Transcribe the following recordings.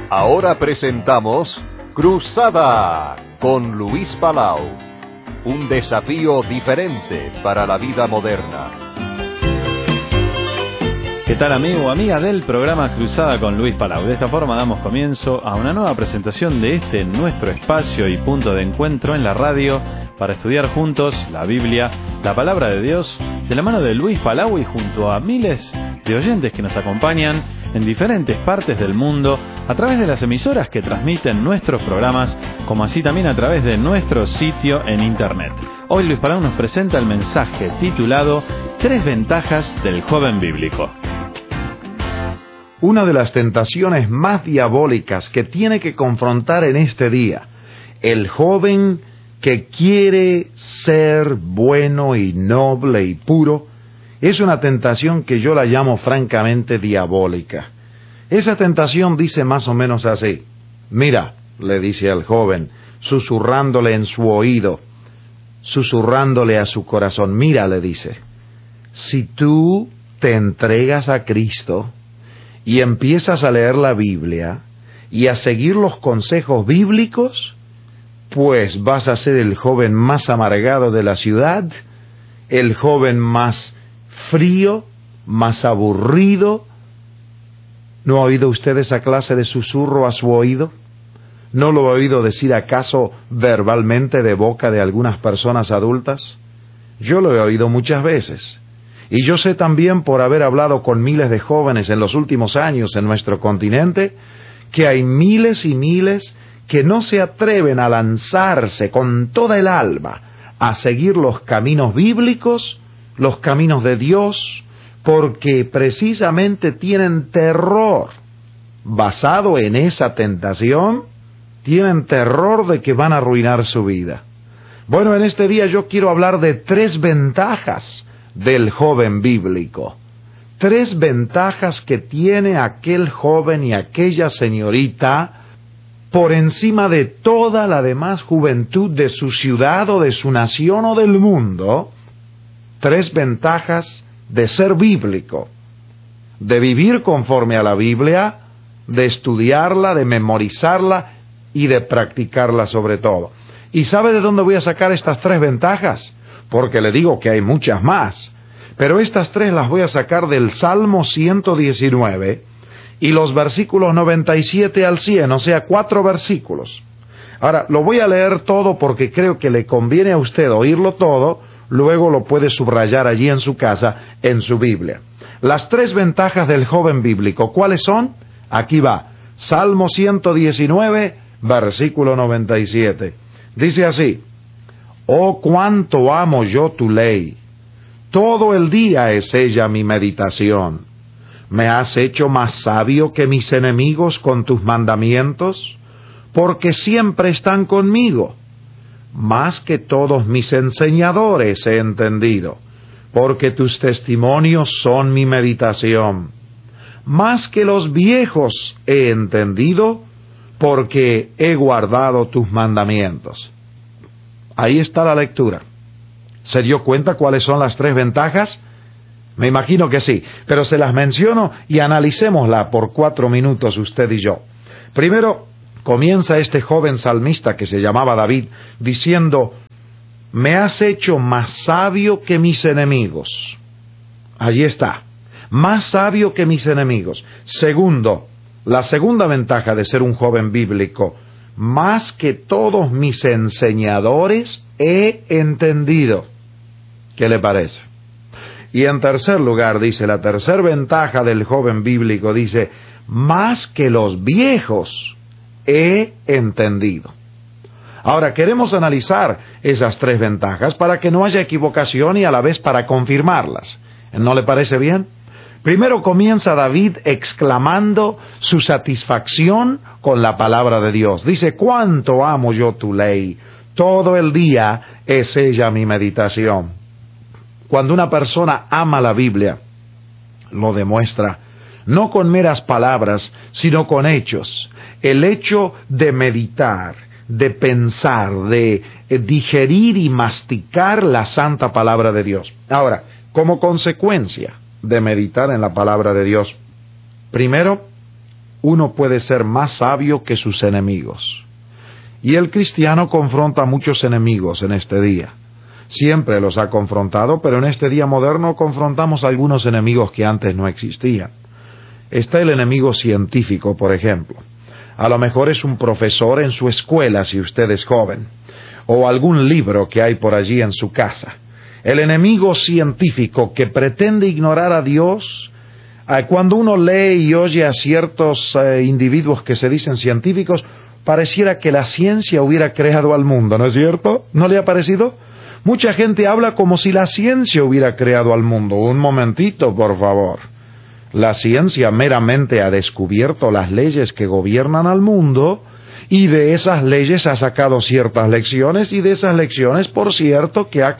Ahora presentamos Cruzada con Luis Palau. Un desafío diferente para la vida moderna. ¿Qué tal, amigo o amiga del programa Cruzada con Luis Palau? De esta forma damos comienzo a una nueva presentación de nuestro espacio y punto de encuentro en la radio para estudiar juntos la Biblia, la Palabra de Dios, de la mano de Luis Palau y junto a miles de oyentes que nos acompañan en diferentes partes del mundo a través de las emisoras que transmiten nuestros programas, como así también a través de nuestro sitio en internet. Hoy Luis Palau nos presenta el mensaje titulado 3 ventajas del joven bíblico. Una de las tentaciones más diabólicas que tiene que confrontar en este día el joven que quiere ser bueno y noble y puro es una tentación que yo la llamo francamente diabólica. Esa tentación dice más o menos así: mira, le dice al joven, susurrándole en su oído, susurrándole a su corazón, mira, le dice, si tú te entregas a Cristo y empiezas a leer la Biblia y a seguir los consejos bíblicos, pues vas a ser el joven más amargado de la ciudad, el joven más frío, más aburrido. ¿No ha oído usted esa clase de susurro a su oído? ¿No lo ha oído decir acaso verbalmente de boca de algunas personas adultas? Yo lo he oído muchas veces. Y yo sé también, por haber hablado con miles de jóvenes en los últimos años en nuestro continente, que hay miles y miles que no se atreven a lanzarse con toda el alma a seguir los caminos bíblicos, los caminos de Dios, porque precisamente tienen terror. Basado en esa tentación, tienen terror de que van a arruinar su vida. Bueno, en este día yo quiero hablar de 3 ventajas del joven bíblico. 3 ventajas que tiene aquel joven y aquella señorita por encima de toda la demás juventud de su ciudad o de su nación o del mundo. 3 ventajas de ser bíblico, de vivir conforme a la Biblia, de estudiarla, de memorizarla y de practicarla sobre todo. ¿Y sabe de dónde voy a sacar estas 3 ventajas? Porque le digo que hay muchas más, pero estas 3 las voy a sacar del Salmo 119 y los versículos 97 al 100, o sea, 4 versículos. Ahora, lo voy a leer todo porque creo que le conviene a usted oírlo todo, luego lo puede subrayar allí en su casa, en su Biblia. Las 3 ventajas del joven bíblico, ¿cuáles son? Aquí va, Salmo 119, versículo 97. Dice así: oh, cuánto amo yo tu ley, todo el día es ella mi meditación. Me has hecho más sabio que mis enemigos con tus mandamientos, porque siempre están conmigo. Más que todos mis enseñadores he entendido, porque tus testimonios son mi meditación. Más que los viejos he entendido, porque he guardado tus mandamientos. Ahí está la lectura. ¿Se dio cuenta cuáles son las 3 ventajas? Me imagino que sí, pero se las menciono y analicémosla por 4 minutos usted y yo. Primero, comienza este joven salmista que se llamaba David diciendo: me has hecho más sabio que mis enemigos. Allí está, más sabio que mis enemigos. Segundo, la segunda ventaja de ser un joven bíblico: más que todos mis enseñadores he entendido. ¿Qué le parece? Y en tercer lugar, dice, la tercera ventaja del joven bíblico, dice, más que los viejos he entendido. Ahora, queremos analizar esas 3 ventajas para que no haya equivocación y a la vez para confirmarlas. ¿No le parece bien? Primero comienza David exclamando su satisfacción con la palabra de Dios. Dice, cuánto amo yo tu ley, todo el día es ella mi meditación. Cuando una persona ama la Biblia, lo demuestra no con meras palabras, sino con hechos. El hecho de meditar, de pensar, de digerir y masticar la santa palabra de Dios. Ahora, como consecuencia de meditar en la palabra de Dios, primero, uno puede ser más sabio que sus enemigos. Y el cristiano confronta a muchos enemigos en este día. Siempre los ha confrontado, pero en este día moderno confrontamos a algunos enemigos que antes no existían. Está el enemigo científico, por ejemplo. A lo mejor es un profesor en su escuela si usted es joven, o algún libro que hay por allí en su casa. El enemigo científico que pretende ignorar a Dios. Cuando uno lee y oye a ciertos individuos que se dicen científicos, pareciera que la ciencia hubiera creado al mundo, ¿no es cierto? ¿No le ha parecido? Mucha gente habla como si la ciencia hubiera creado al mundo. Un momentito, por favor. La ciencia meramente ha descubierto las leyes que gobiernan al mundo, y de esas leyes ha sacado ciertas lecciones, y de esas lecciones, por cierto, que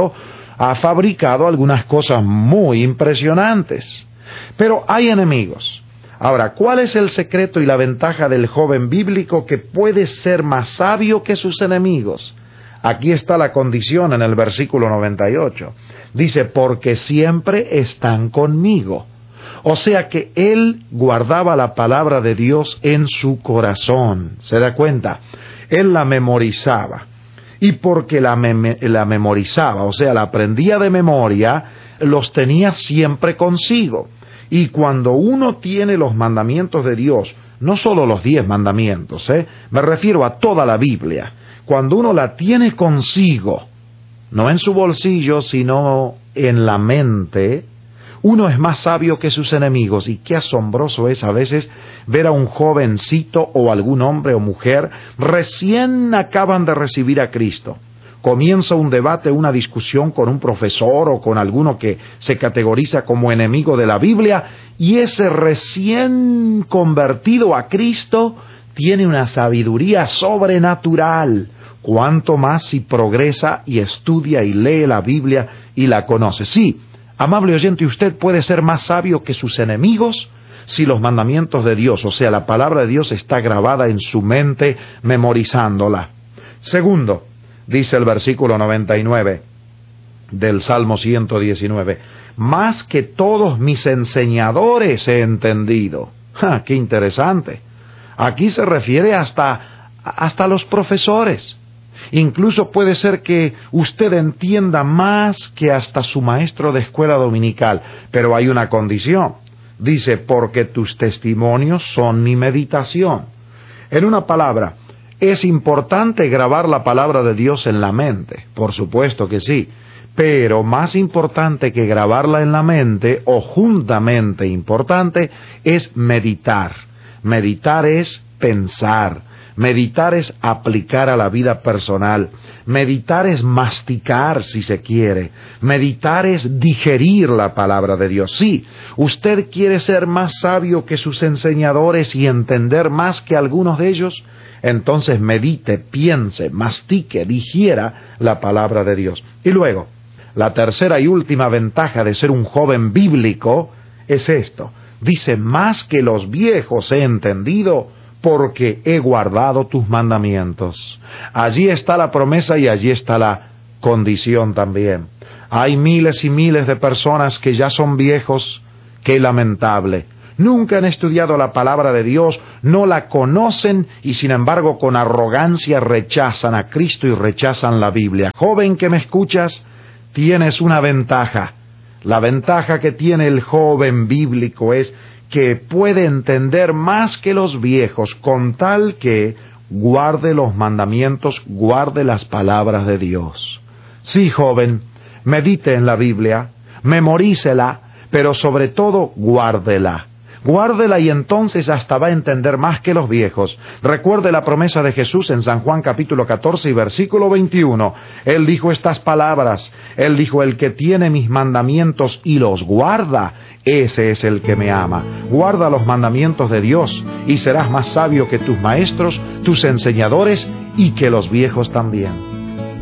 ha fabricado algunas cosas muy impresionantes. Pero hay enemigos. Ahora, ¿cuál es el secreto y la ventaja del joven bíblico que puede ser más sabio que sus enemigos? Aquí está la condición en el versículo 98. Dice, porque siempre están conmigo. O sea que él guardaba la palabra de Dios en su corazón. ¿Se da cuenta? Él la memorizaba. Y porque la memorizaba, o sea, la aprendía de memoria, los tenía siempre consigo. Y cuando uno tiene los mandamientos de Dios, no solo los 10 mandamientos, me refiero a toda la Biblia, cuando uno la tiene consigo, no en su bolsillo, sino en la mente, uno es más sabio que sus enemigos. Y qué asombroso es a veces ver a un jovencito o algún hombre o mujer recién acaban de recibir a Cristo. Comienza un debate, una discusión con un profesor o con alguno que se categoriza como enemigo de la Biblia, y ese recién convertido a Cristo tiene una sabiduría sobrenatural. Cuanto más si progresa y estudia y lee la Biblia y la conoce. Sí, amable oyente, usted puede ser más sabio que sus enemigos si los mandamientos de Dios, o sea, la palabra de Dios está grabada en su mente, memorizándola. Segundo, dice el versículo 99 del Salmo 119, más que todos mis enseñadores he entendido. ¡Qué interesante! Aquí se refiere hasta los profesores. Incluso puede ser que usted entienda más que hasta su maestro de escuela dominical, pero hay una condición. Dice, porque tus testimonios son mi meditación. En una palabra, es importante grabar la palabra de Dios en la mente, por supuesto que sí, pero más importante que grabarla en la mente, o juntamente importante, es meditar. Meditar es pensar. Meditar es aplicar a la vida personal. Meditar es masticar, si se quiere. Meditar es digerir la palabra de Dios. Sí, usted quiere ser más sabio que sus enseñadores y entender más que algunos de ellos, entonces medite, piense, mastique, digiera la palabra de Dios. Y luego, la tercera y última ventaja de ser un joven bíblico es esto. Dice, más que los viejos he entendido, porque he guardado tus mandamientos. Allí está la promesa y allí está la condición también. Hay miles y miles de personas que ya son viejos. Qué lamentable. Nunca han estudiado la palabra de Dios, no la conocen y sin embargo con arrogancia rechazan a Cristo y rechazan la Biblia. Joven que me escuchas, tienes una ventaja. La ventaja que tiene el joven bíblico es que puede entender más que los viejos, con tal que guarde los mandamientos, guarde las palabras de Dios. Sí, joven, medite en la Biblia, memorícela, pero sobre todo guárdela. Guárdela y entonces hasta va a entender más que los viejos. Recuerde la promesa de Jesús en San Juan capítulo 14 y versículo 21. Él dijo estas palabras. Él dijo, el que tiene mis mandamientos y los guarda, ese es el que me ama. Guarda los mandamientos de Dios y serás más sabio que tus maestros, tus enseñadores y que los viejos también.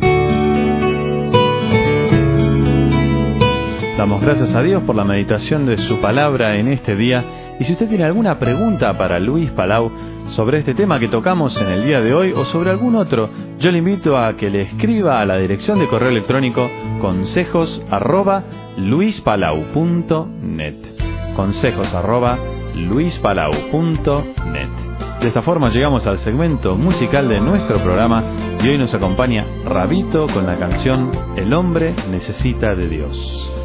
Damos gracias a Dios por la meditación de su palabra en este día. Y si usted tiene alguna pregunta para Luis Palau sobre este tema que tocamos en el día de hoy o sobre algún otro, yo le invito a que le escriba a la dirección de correo electrónico consejos@luispalau.net. consejos@ luispalau.net. De esta forma llegamos al segmento musical de nuestro programa y hoy nos acompaña Rabito con la canción El hombre necesita de Dios.